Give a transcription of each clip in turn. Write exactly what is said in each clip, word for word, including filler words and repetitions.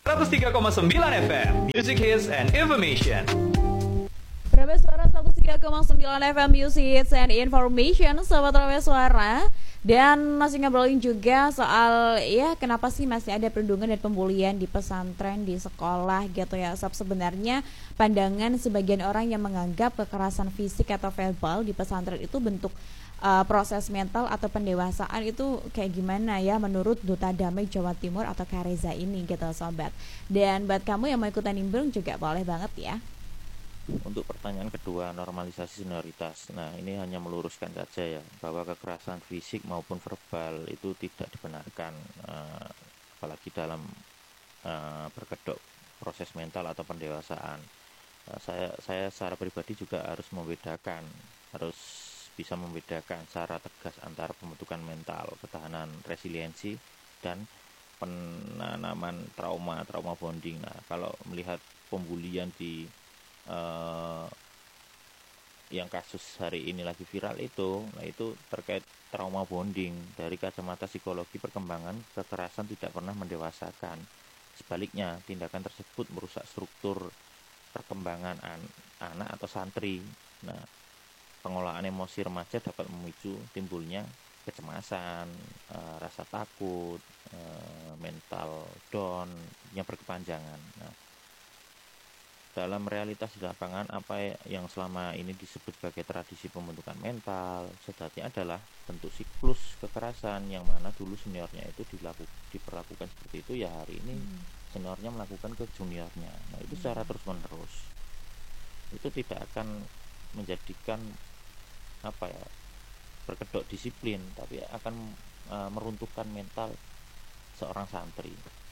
seratus tiga koma sembilan F M Music Hits and Information. Ramai Suara seratus tiga koma sembilan F M Music Hits and Information, Sobat Ramai Suara. Dan masih ngobrolin juga soal ya kenapa sih masih ada perundungan dan pembulian di pesantren, di sekolah gitu ya. Sob, sebenarnya pandangan sebagian orang yang menganggap kekerasan fisik atau verbal di pesantren itu bentuk uh, proses mental atau pendewasaan itu kayak gimana ya menurut Duta Damai Jawa Timur atau Kareza ini gitu sobat. Dan buat kamu yang mau ikutan nimbrung juga boleh banget ya. Untuk pertanyaan kedua, normalisasi senioritas. Nah, ini hanya meluruskan saja ya, bahwa kekerasan fisik maupun verbal itu tidak dibenarkan, uh, apalagi dalam uh, berkedok proses mental atau pendewasaan. Uh, saya saya secara pribadi juga harus membedakan, harus bisa membedakan secara tegas antara pembentukan mental, ketahanan, resiliensi, dan penanaman trauma, trauma bonding. Nah, kalau melihat pembulian di Uh, yang kasus hari ini lagi viral itu, nah itu terkait trauma bonding. Dari kacamata psikologi perkembangan, kekerasan tidak pernah mendewasakan. Sebaliknya, tindakan tersebut merusak struktur perkembangan an- anak atau santri. Nah, pengolahan emosi remaja dapat memicu timbulnya kecemasan, uh, rasa takut, uh, mental down yang berkepanjangan. Nah, dalam realitas di lapangan, apa yang selama ini disebut sebagai tradisi pembentukan mental sejatinya adalah bentuk siklus kekerasan, yang mana dulu seniornya itu dilaku, diperlakukan seperti itu, ya hari ini seniornya melakukan ke juniornya. Nah, itu secara terus menerus itu tidak akan menjadikan apa ya berkedok disiplin, tapi akan uh, meruntuhkan mental seorang santri.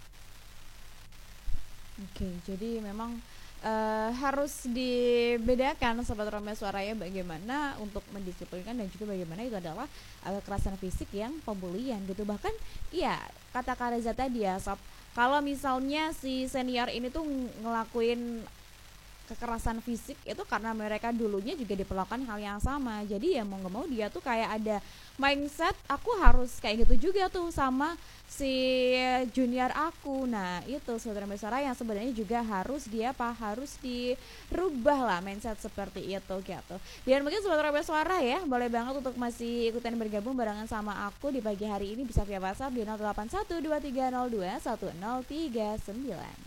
Oke, jadi memang Uh, harus dibedakan Sobat Ramai Suara ya, bagaimana untuk mendisiplinkan dan juga bagaimana itu adalah uh, kekerasan fisik yang pembulian gitu. Bahkan iya kata Kareza tadi ya Sob, kalau misalnya si senior ini tuh ngelakuin kekerasan fisik itu karena mereka dulunya juga diperlakukan hal yang sama. Jadi ya mau gak mau dia tuh kayak ada mindset aku harus kayak gitu juga tuh sama si junior aku. Nah itu saudara besar yang sebenarnya juga harus dia apa harus dirubah lah mindset seperti itu gitu. Dan mungkin saudara suara ya boleh banget untuk masih ikutan bergabung barengan sama aku di pagi hari ini, bisa via WhatsApp di nol delapan satu dua tiga nol dua satu nol tiga sembilan.